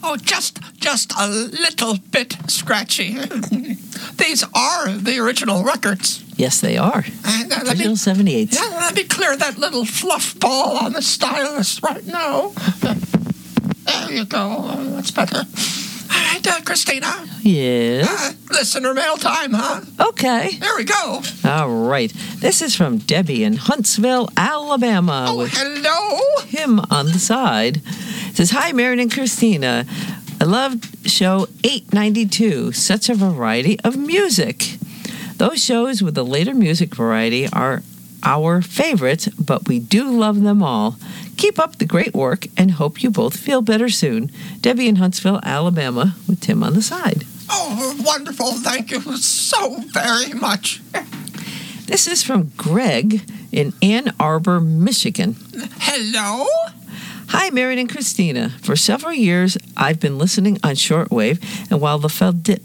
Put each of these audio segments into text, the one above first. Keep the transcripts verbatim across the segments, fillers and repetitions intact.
Oh, just just a little bit scratchy. These are the original records. Yes, they are. And, uh, let Original me, seventy-eights. yeah, let me clear that little fluff ball on the stylus right now. There you go. Oh, that's better. All right, uh, Christina. Yes. Uh, listener mail time, huh? Okay. There we go. All right. This is from Debbie in Huntsville, Alabama. Oh, with hello. him on the side. It says, hi, Marion and Christina. I loved show eight ninety-two. Such a variety of music. Those shows with the later music variety are our favorites, but we do love them all. Keep up the great work and hope you both feel better soon. Debbie in Huntsville, Alabama, with Tim on the side. Oh, wonderful. Thank you so very much. This is from Greg in Ann Arbor, Michigan. Hello? Hi, Marion and Christina. For several years, I've been listening on shortwave, and while the fide-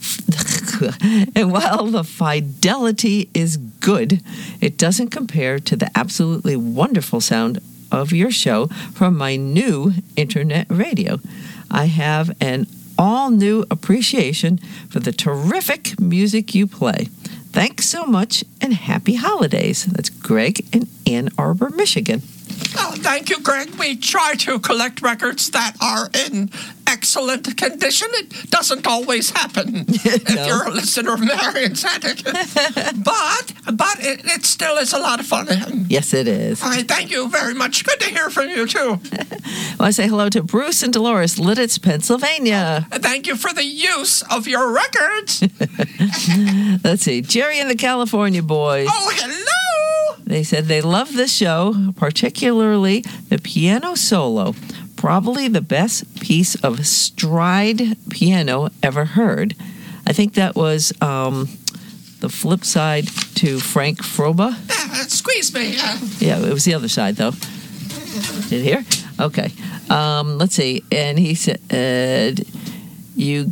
and while the fidelity is good, it doesn't compare to the absolutely wonderful sound of your show from my new internet radio. I have an all-new appreciation for the terrific music you play. Thanks so much, and happy holidays. That's Greg in Ann Arbor, Michigan. Oh, thank you, Greg. We try to collect records that are in excellent condition. It doesn't always happen if No. you're a listener of Marion's Attic. but but it, it still is a lot of fun. Yes, it is. All right, thank you very much. Good to hear from you, too. Well, I say hello to Bruce and Dolores, Lidditz, Pennsylvania. And thank you for the use of your records. Let's see, Jerry and the California Boys. Oh, hello. They said they love this show, particularly the piano solo. Probably the best piece of stride piano ever heard. I think that was um, the flip side to Frank Froba. Uh, squeeze me. Uh, Yeah, it was the other side, though. Did you hear? Okay. Um, let's see. And he said, you...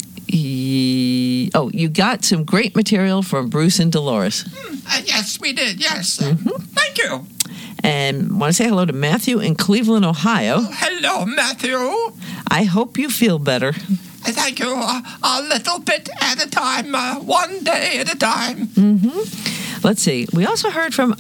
He, oh, you got some great material from Bruce and Dolores. uh, yes, we did. Yes. Mm-hmm. Thank you. And want to say hello to Matthew in Cleveland, Ohio. Oh, hello, Matthew. I hope you feel better. Thank you. Uh, a little bit at a time, uh, one day at a time. Mm-hmm. Let's see. We also heard from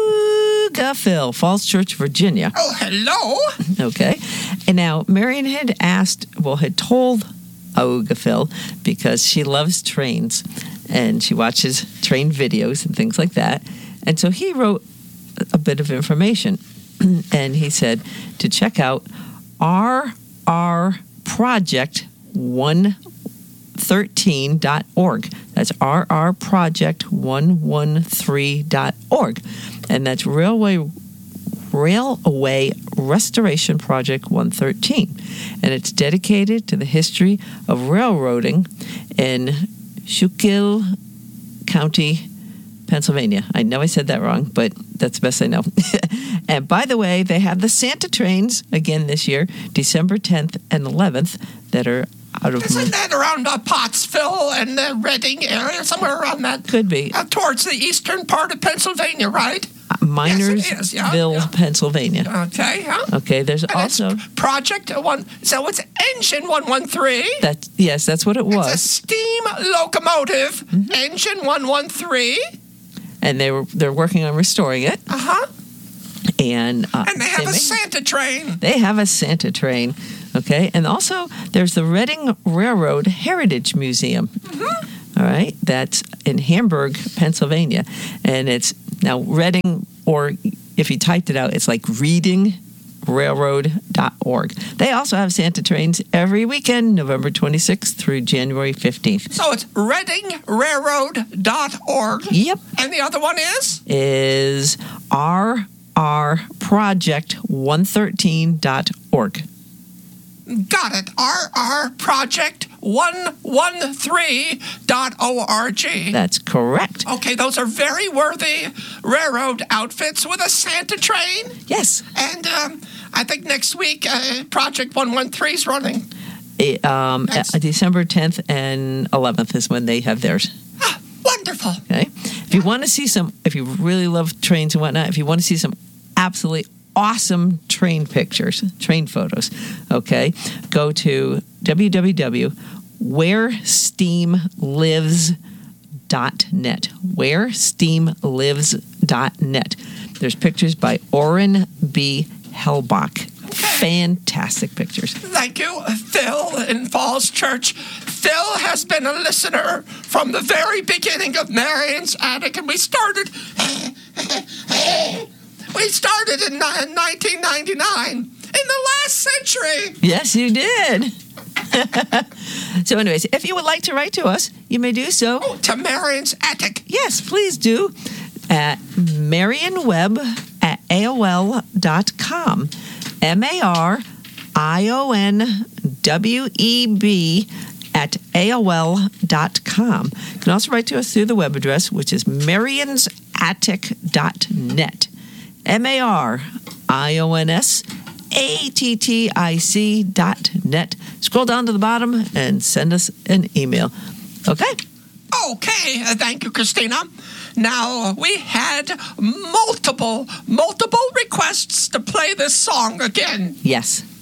Auga Phil, Falls Church, Virginia. Oh, hello. Okay. And now Marion had asked, well, had told Auga Phil, because she loves trains and she watches train videos and things like that. And so he wrote a bit of information. And he said to check out R R Project one thirteen dot org. That's R R Project one thirteen dot org. And that's Railway Railway Restoration Project one thirteen. And it's dedicated to the history of railroading in Schuylkill County, Pennsylvania. I know I said that wrong, but that's the best I know. And by the way, they have the Santa trains again this year, December tenth and eleventh, that are out of... Isn't that around uh, Pottsville and the Reading area, somewhere around that? Could be. Uh, towards the eastern part of Pennsylvania, right? Uh, Minersville, Yes, it is, yeah, yeah. Pennsylvania. Okay, yeah. Okay, there's And also... it's Project one, so it's Engine one thirteen. That, yes, that's what it It's a was. steam locomotive, Mm-hmm. Engine one thirteen. And they were, they're working on restoring it. Uh-huh. And, uh, And they have a make- Santa train. They have a Santa train, okay? And also, there's the Reading Railroad Heritage Museum, Mm-hmm. all right? That's in Hamburg, Pennsylvania. And it's now Reading, or if you typed it out, it's like reading railroad dot org. They also have Santa trains every weekend, November twenty-sixth through January fifteenth. So it's reading railroad dot org. Yep. And the other one is? Is R R Project one thirteen dot org. Got it. R R Project one thirteen dot org. That's correct. Okay, those are very worthy railroad outfits with a Santa train. Yes. And um, I think next week, uh, Project one thirteen is running. It, um, Nice. uh, December tenth and eleventh is when they have theirs. Ah, wonderful. Okay. If you want to see some, if you really love trains and whatnot, if you want to see some absolutely awesome train pictures, train photos. Okay, go to w w w dot where steam lives dot net. where steam lives dot net. There's pictures by Orrin B. Hellbach. Fantastic pictures. Thank you, Phil in Falls Church. Phil has been a listener from the very beginning of Marion's Attic, and we started. we started in nineteen ninety-nine, in the last century. Yes, you did. So, anyways, if you would like to write to us, you may do so. Oh, to Marion's Attic. Yes, please do. At marionweb at A O L dot com. M A R I O N W E B at A O L dot com. You can also write to us through the web address, which is marions attic dot net. M A R I O N S A T T I C dot net. Scroll down to the bottom and send us an email. Okay? Okay, uh, thank you, Christina. Now, we had multiple, multiple requests to play this song again. Yes.